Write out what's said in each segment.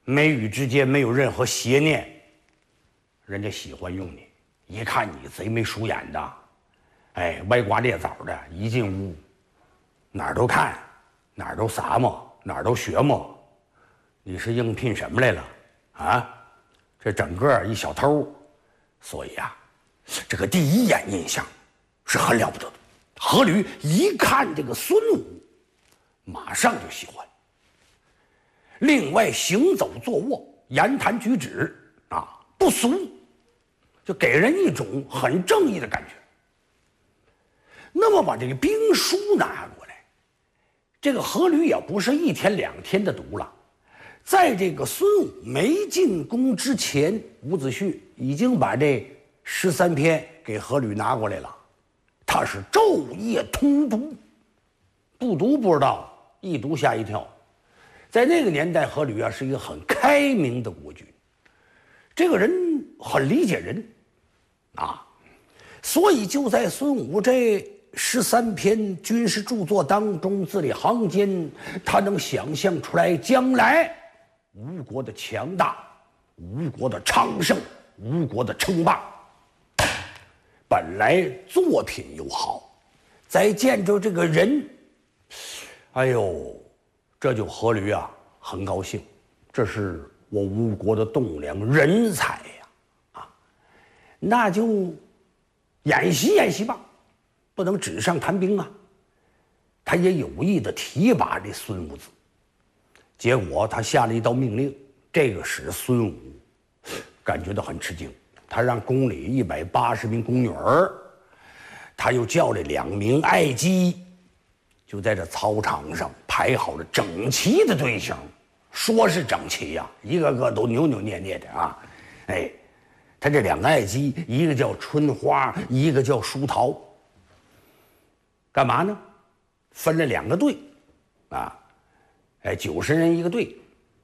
眉宇之间没有任何邪念，人家喜欢用你。一看你贼眉鼠眼的，哎，歪瓜裂枣的，一进屋哪儿都看，哪儿都撒摸，哪儿都学摸。你是应聘什么来了啊？这整个一小偷。所以啊，这个第一眼印象是很了不得的。阖闾一看这个孙武，马上就喜欢。另外，行走坐卧、言谈举止啊，不俗，就给人一种很正义的感觉。那么把这个兵书拿过来，这个阖闾也不是一天两天的读了。在这个孙武没进宫之前，伍子胥已经把这13篇给阖闾拿过来了，他是昼夜通读，不读不知道，一读吓一跳。在那个年代，阖闾啊是一个很开明的国君，这个人很理解人啊，所以就在孙武这13篇军事著作当中，字里行间他能想象出来将来吴国的强大，吴国的昌盛，吴国的称霸。本来作品又好，再见着这个人，哎呦，这就阖闾啊很高兴，这是我吴国的栋梁人才呀，啊，那就演习演习吧，不能纸上谈兵啊。他也有意的提拔这孙武子。结果他下了一道命令，这个使孙武感觉到很吃惊。他让宫里180名宫女儿，他又叫了2名爱姬，就在这操场上排好了整齐的队形，说是整齐呀，一个个都扭扭捏捏的啊。哎，他这2个爱姬，一个叫春花，一个叫淑桃。干嘛呢？分了2个队啊。哎，90人一个队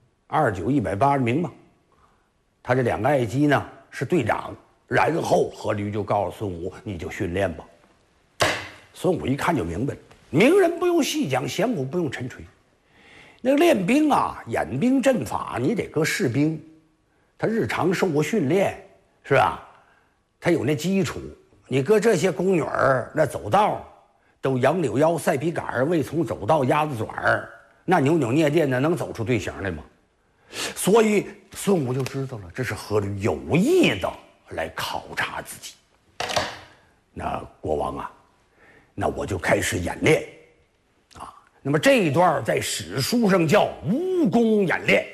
，29，180名嘛。他这2个爱姬呢是队长，然后阖闾就告诉孙武：“你就训练吧。”孙武一看就明白了，明人不用细讲，贤武不用沉锤。那个练兵啊，演兵阵法，你得搁士兵，他日常受过训练，是吧？他有那基础。你搁这些宫女儿，那走道都杨柳腰、赛皮杆、未从走道、鸭子爪儿。那扭扭捏捏的能走出队形来吗？所以孙武就知道了，这是阖闾有意的来考察自己。那国王啊，那我就开始演练啊。那么这一段在史书上叫武功演练，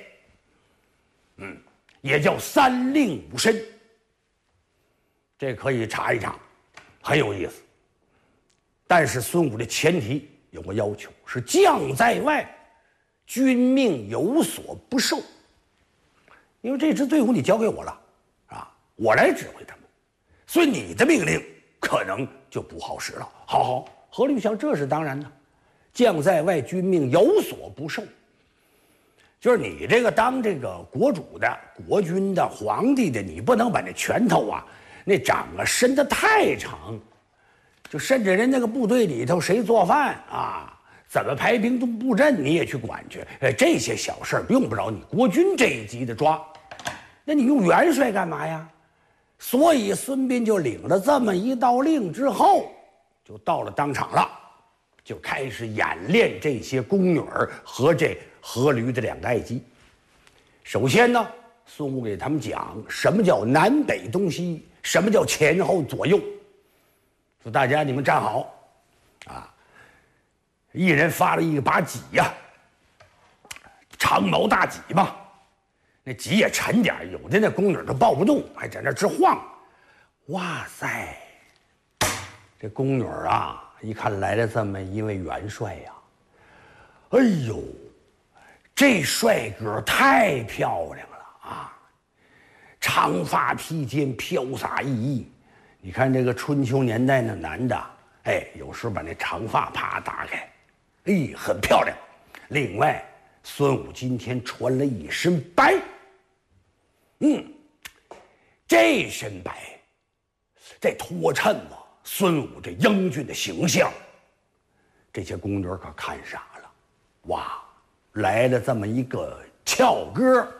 也叫3令5申。这可以查一查，很有意思。但是孙武的前提有个要求，是将在外，军命有所不受。因为这支队伍你交给我了，啊，我来指挥他们，所以你的命令可能就不好使了。好，阖闾想，这是当然的，将在外，军命有所不受。就是你这个当这个国主的、国君的、皇帝的，你不能把那拳头啊、那掌啊伸得太长。就甚至人那个部队里头谁做饭啊，怎么排兵布阵你也去管去，这些小事用不着你国君这一级的抓，那你用元帅干嘛呀？所以孙膑就领了这么一道令之后，就到了当场了，就开始演练这些宫女儿和这阖闾的2个爱姬。首先呢，孙武给他们讲什么叫南北东西，什么叫前后左右。说大家你们站好，啊，一人发了一把戟呀，长矛大戟嘛，那戟也沉点，有的那宫女都抱不动，还在那直晃。哇塞，这宫女啊，一看来了这么一位元帅呀，哎呦，这帅哥太漂亮了啊！长发披肩，飘洒熠熠。你看这个春秋年代那男的，哎，有时候把那长发啪打开，哎，很漂亮。另外，孙武今天穿了一身白，这身白，再托衬了孙武这英俊的形象，这些宫女可看傻了。哇，来了这么一个俏哥。